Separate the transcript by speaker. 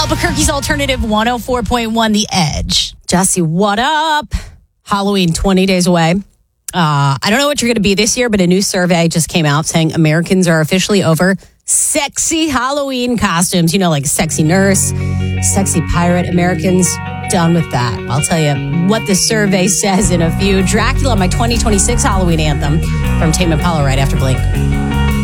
Speaker 1: Albuquerque's Alternative 104.1 The Edge. Jesse, what up? Halloween 20 days away. I don't know what you're going to be this year, but a new survey just came out saying Americans are officially over sexy Halloween costumes. You know, like sexy nurse, sexy pirate. Americans done with that. I'll tell you what the survey says in a few. Dracula, my 2026 Halloween anthem from Tame Impala right after Blink.